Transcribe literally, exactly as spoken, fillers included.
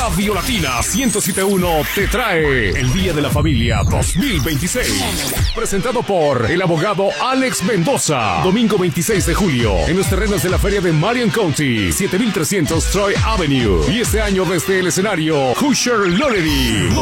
Radio Latina ciento siete punto uno te trae el Día de la Familia dos mil veintiséis. Presentado por el abogado Alex Mendoza. Domingo veintiséis de julio, en los terrenos de la feria de Marion County, siete mil trescientos Troy Avenue. Y este año desde el escenario, Hoosier Loreley.